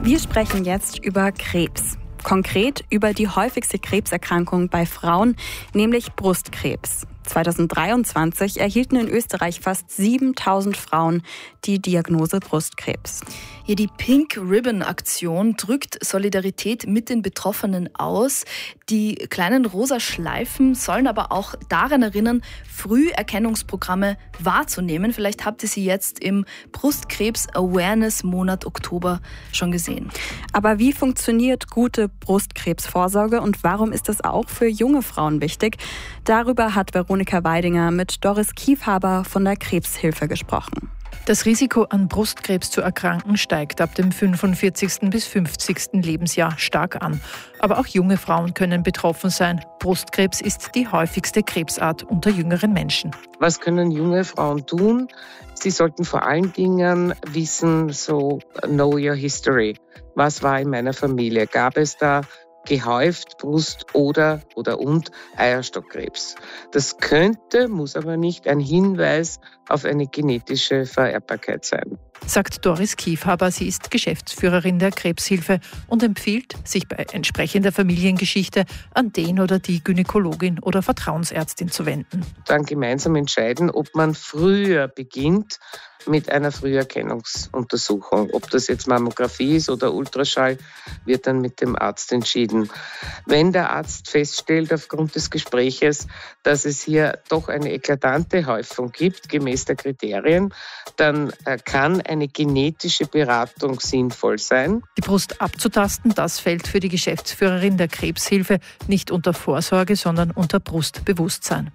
Wir sprechen jetzt über Krebs. Konkret über die häufigste Krebserkrankung bei Frauen, nämlich Brustkrebs. 2023 erhielten in Österreich fast 7.000 Frauen die Diagnose Brustkrebs. Ja, die Pink Ribbon Aktion drückt Solidarität mit den Betroffenen aus. Die kleinen rosa Schleifen sollen aber auch daran erinnern, Früherkennungsprogramme wahrzunehmen. Vielleicht habt ihr sie jetzt im Brustkrebs-Awareness-Monat Oktober schon gesehen. Aber wie funktioniert gute Brustkrebsvorsorge und warum ist das auch für junge Frauen wichtig? Darüber hat Veronika Weidinger mit Doris Kiefhaber von der Krebshilfe gesprochen. Das Risiko, an Brustkrebs zu erkranken, steigt ab dem 45. bis 50. Lebensjahr stark an. Aber auch junge Frauen können betroffen sein. Brustkrebs ist die häufigste Krebsart unter jüngeren Menschen. Was können junge Frauen tun? Sie sollten vor allen Dingen wissen, know your history. Was war in meiner Familie? Gab es da gehäuft Brust- oder Eierstockkrebs. Das könnte, muss aber nicht, ein Hinweis auf eine genetische Vererbbarkeit sein. Sagt Doris Kiefhaber. Sie ist Geschäftsführerin der Krebshilfe und empfiehlt, sich bei entsprechender Familiengeschichte an den oder die Gynäkologin oder Vertrauensärztin zu wenden. Dann gemeinsam entscheiden, ob man früher beginnt mit einer Früherkennungsuntersuchung. Ob das jetzt Mammographie ist oder Ultraschall, wird dann mit dem Arzt entschieden. Wenn der Arzt feststellt aufgrund des Gespräches, dass es hier doch eine eklatante Häufung gibt, gemäß der Kriterien, dann kann eine genetische Beratung sinnvoll sein. Die Brust abzutasten, das fällt für die Geschäftsführerin der Krebshilfe nicht unter Vorsorge, sondern unter Brustbewusstsein.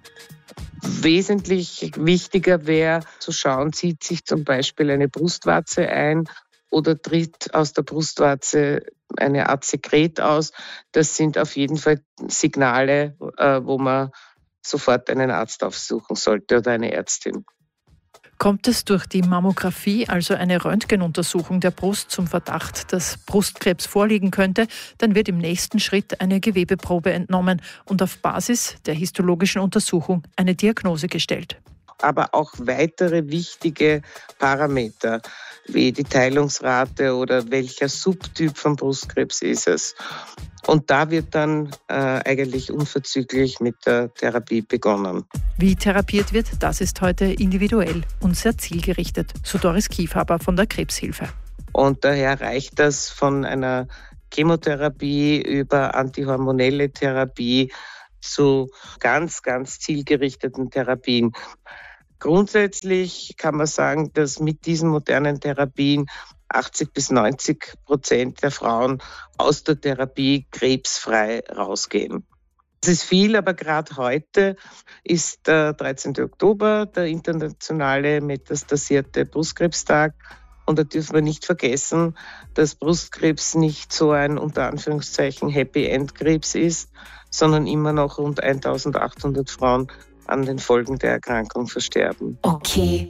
Wesentlich wichtiger wäre zu schauen, zieht sich zum Beispiel eine Brustwarze ein oder tritt aus der Brustwarze eine Art Sekret aus. Das sind auf jeden Fall Signale, wo man sofort einen Arzt aufsuchen sollte oder eine Ärztin. Kommt es durch die Mammographie, also eine Röntgenuntersuchung der Brust, zum Verdacht, dass Brustkrebs vorliegen könnte, dann wird im nächsten Schritt eine Gewebeprobe entnommen und auf Basis der histologischen Untersuchung eine Diagnose gestellt. Aber auch weitere wichtige Parameter wie die Teilungsrate oder welcher Subtyp von Brustkrebs ist es. Und da wird dann eigentlich unverzüglich mit der Therapie begonnen. Wie therapiert wird, das ist heute individuell und sehr zielgerichtet, so Doris Kiefhaber von der Krebshilfe. Und daher reicht das von einer Chemotherapie über antihormonelle Therapie zu ganz, ganz zielgerichteten Therapien. Grundsätzlich kann man sagen, dass mit diesen modernen Therapien 80-90% der Frauen aus der Therapie krebsfrei rausgehen. Das ist viel, aber gerade heute ist der 13. Oktober, der internationale metastasierte Brustkrebstag. Und da dürfen wir nicht vergessen, dass Brustkrebs nicht so ein unter Anführungszeichen Happy-End-Krebs ist, sondern immer noch rund 1.800 Frauen an den Folgen der Erkrankung versterben. Okay.